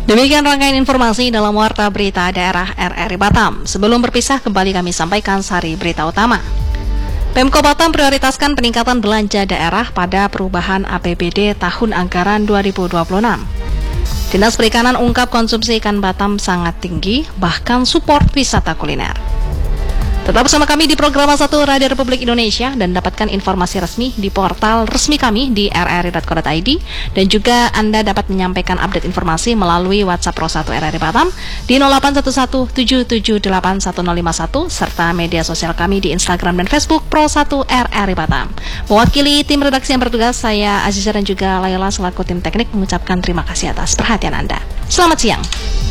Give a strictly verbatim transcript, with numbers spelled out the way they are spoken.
Demikian rangkaian informasi dalam Warta Berita Daerah R R I Batam. Sebelum berpisah, kembali kami sampaikan sari berita utama. Pemko Batam prioritaskan peningkatan belanja daerah pada perubahan A P B D tahun anggaran dua ribu dua puluh enam. Dinas Perikanan ungkap konsumsi ikan Batam sangat tinggi, bahkan support wisata kuliner. Tetap bersama kami di program satu Radio Republik Indonesia dan dapatkan informasi resmi di portal resmi kami di r r i dot co dot i d, dan juga Anda dapat menyampaikan update informasi melalui WhatsApp Pro satu R R I Batam di nol delapan satu satu tujuh tujuh delapan satu nol lima satu serta media sosial kami di Instagram dan Facebook Pro satu R R I Batam. Mewakili tim redaksi yang bertugas, saya Aziza dan juga Layla selaku tim teknik mengucapkan terima kasih atas perhatian Anda. Selamat siang.